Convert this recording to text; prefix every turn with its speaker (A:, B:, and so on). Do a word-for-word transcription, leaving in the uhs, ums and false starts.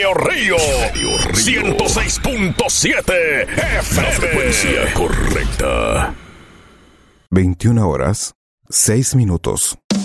A: Radio Río, Radio Río. ciento seis punto siete F M. La frecuencia correcta.
B: veintiuna horas, seis minutos.